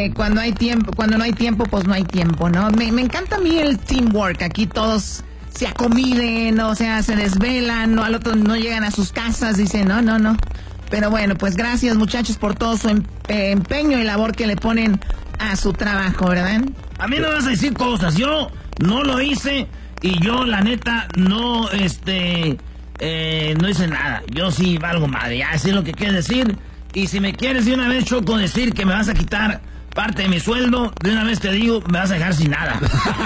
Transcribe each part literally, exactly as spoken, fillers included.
que cuando hay tiempo, cuando no hay tiempo, pues no hay tiempo, ¿no? Me, me encanta a mí el teamwork. Aquí todos se acomiden, o sea, se desvelan, no, al otro no llegan a sus casas, dicen, no, no, no. Pero bueno, pues gracias, muchachos, por todo su empeño y labor que le ponen a su trabajo, ¿verdad? A mí no me vas a decir cosas, yo no lo hice y yo, la neta, no, este, eh, no hice nada. Yo sí valgo madre, ya sé lo que quieres decir. Y si me quieres de una vez, Choco, decir que me vas a quitar parte de mi sueldo, de una vez te digo, me vas a dejar sin nada.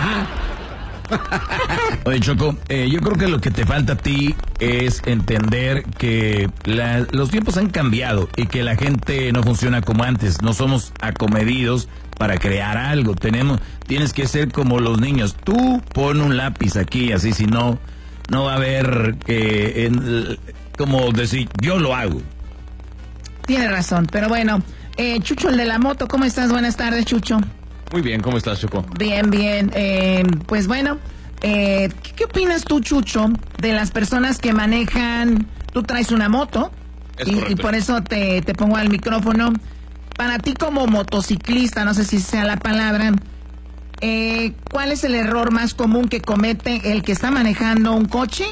Oye, Choco, eh, yo creo que lo que te falta a ti es entender que la, los tiempos han cambiado y que la gente no funciona como antes. No somos acomedidos para crear algo. Tenemos, tienes que ser como los niños. Tú pon un lápiz aquí, así, si no, no va a haber que, eh, como decir, yo lo hago. Tiene razón, pero bueno, eh, Chucho, el de la moto, ¿cómo estás? Buenas tardes, Chucho. Muy bien, ¿cómo estás, Choco? Bien, bien. Eh, pues bueno, eh, ¿qué, ¿qué opinas tú, Chucho, de las personas que manejan? Tú traes una moto y, y por eso te, te pongo al micrófono. Para ti como motociclista, no sé si sea la palabra, eh, ¿cuál es el error más común que comete el que está manejando un coche?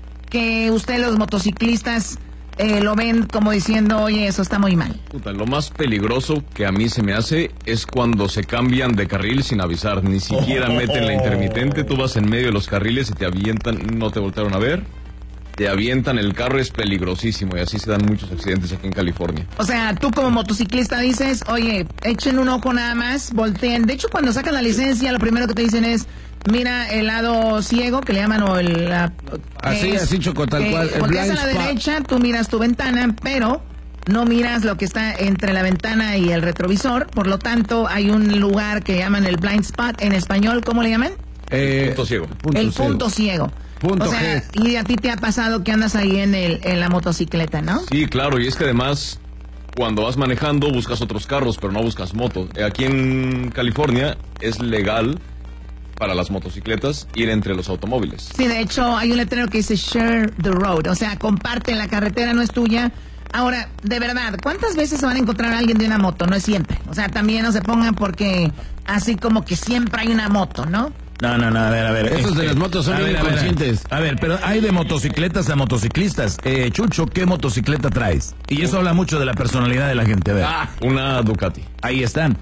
Que ustedes los motociclistas Eh, lo ven como diciendo, oye, eso está muy mal. Puta, lo más peligroso que a mí se me hace es cuando se cambian de carril sin avisar. Ni siquiera oh, meten la intermitente, tú vas en medio de los carriles y te avientan, no te voltearon a ver, te avientan el carro, es peligrosísimo y así se dan muchos accidentes aquí en California. O sea, tú como motociclista dices, oye, echen un ojo nada más, volteen. De hecho, cuando sacan la licencia, lo primero que te dicen es, mira el lado ciego, que le llaman, o el... La, así, es, así, Choco, tal cual. Volteas a la spot. Derecha, tú miras tu ventana, pero no miras lo que está entre la ventana y el retrovisor. Por lo tanto, hay un lugar que llaman el blind spot. En español, ¿cómo le llaman? Eh, punto ciego. Punto el ciego. punto ciego. Punto o sea, G. Y a ti te ha pasado que andas ahí en, el, en la motocicleta, ¿no? Sí, claro, y es que además, cuando vas manejando, buscas otros carros, pero no buscas motos. Aquí en California es legal para las motocicletas ir entre los automóviles. Sí, de hecho hay un letrero que dice share the road, o sea, comparte la carretera, no es tuya. Ahora, de verdad, ¿cuántas veces se van a encontrar a alguien de una moto? No es siempre. O sea, también no se pongan porque así como que siempre hay una moto, ¿no? No, no, no, a ver, a ver. Estos este, de las motos son bien inconscientes. A, a ver, pero hay de motocicletas a motociclistas. Eh, Chucho, ¿qué motocicleta traes? Y eso habla mucho de la personalidad de la gente, a ver. Ah, una Ducati. Ahí están.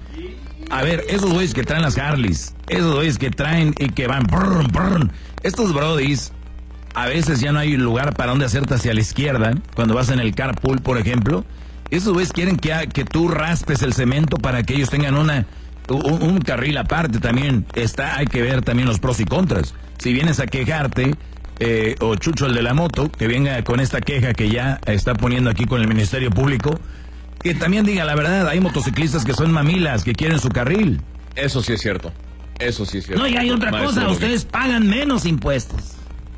A ver, esos güeyes que traen las Harleys, esos güeyes que traen y que van... Brr, brr, estos brodis, a veces ya no hay lugar para donde hacerte hacia la izquierda, cuando vas en el carpool, por ejemplo. Esos güeyes quieren que, que tú raspes el cemento para que ellos tengan una un, un carril aparte también. Está, hay que ver también los pros y contras. Si vienes a quejarte, eh, o Chucho, el de la moto, que venga con esta queja que ya está poniendo aquí con el Ministerio Público, que también diga la verdad. Hay motociclistas que son mamilas, que quieren su carril. Eso sí es cierto. Eso sí es cierto. No, y hay otra Maestro, cosa, ustedes pagan menos impuestos.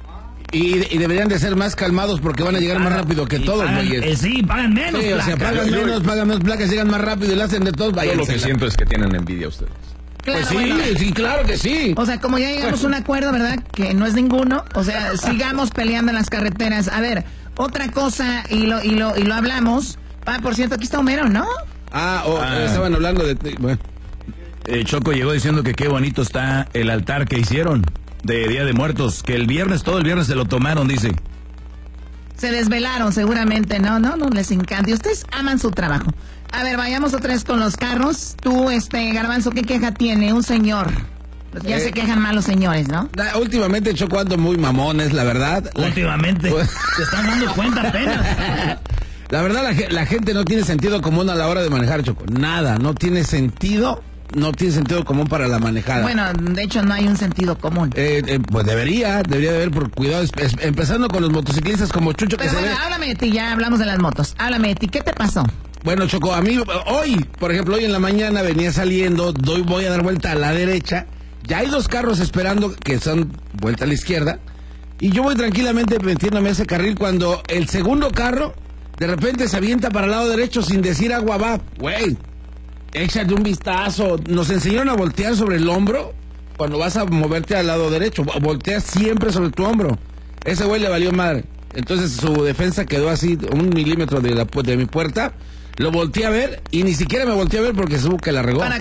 Y, y deberían de ser más calmados porque van a llegar más rápido que todos, güeyes. Eh, sí, pagan menos Sí, placas. o sea, pagan Yo- yo- menos, pagan menos placas, llegan más rápido y lo hacen de todos. Yo lo váyanse que la- siento es que tienen envidia ustedes. Claro, Pues sí, bueno. sí, claro que sí. O sea, como ya llegamos a un acuerdo, ¿verdad? Que no es ninguno. O sea, sigamos peleando en las carreteras. A ver, otra cosa, y lo, y lo, y lo hablamos. Ah, por cierto, aquí está Homero, ¿no? Ah, oh, Ah. estaban hablando de... de- bueno. Eh, Choco llegó diciendo que qué bonito está el altar que hicieron de Día de Muertos, que el viernes, todo el viernes se lo tomaron, dice. Se desvelaron seguramente, ¿no? No, no les encanta. Y ustedes aman su trabajo. A ver, vayamos otra vez con los carros. Tú, este, Garbanzo, ¿qué queja tiene un señor? Ya Eh. se quejan mal los señores, ¿no? Na- Últimamente Choco ando muy mamones, la verdad. La, Últimamente, Pues- te están dando cuenta apenas. la verdad, la, ge- la gente no tiene sentido común a la hora de manejar, Choco. Nada, no tiene sentido, no tiene sentido común para la manejada. Bueno, de hecho no hay un sentido común. Eh, eh, pues debería, debería de haber por cuidado, es- es- empezando con los motociclistas como Chucho que Pero se bueno, ve... háblame de ti, ya hablamos de las motos. Háblame de ti, ¿qué te pasó? Bueno, Choco, a mí, hoy, por ejemplo, hoy en la mañana venía saliendo, doy, voy a dar vuelta a la derecha, ya hay dos carros esperando que son vuelta a la izquierda, y yo voy tranquilamente metiéndome a ese carril cuando el segundo carro, de repente se avienta para el lado derecho sin decir agua va, güey, échate un vistazo, nos enseñaron a voltear sobre el hombro cuando vas a moverte al lado derecho, voltea siempre sobre tu hombro, ese güey le valió madre, entonces su defensa quedó así, un milímetro de, la, pu- de mi puerta. Lo volteé a ver y ni siquiera me volteé a ver porque supo que la regó. Para